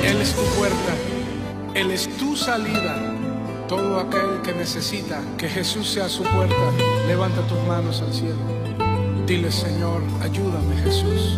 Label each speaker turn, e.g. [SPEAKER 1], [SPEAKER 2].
[SPEAKER 1] Él es tu puerta, Él es tu salida. Todo aquel que necesita que Jesús sea su puerta, levanta tus manos al cielo. Dile: Señor, ayúdame, Jesús.